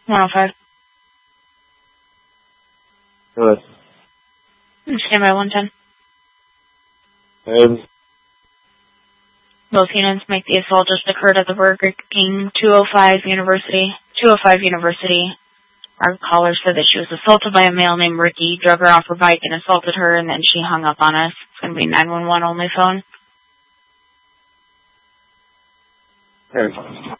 105. Good. Stand by 110. Good. Both units make the assault just occurred at the Burger King 205 University. Our caller said that she was assaulted by a male named Ricky, drug her off her bike and assaulted her, and then she hung up on us. It's going to be 911 only phone. Good.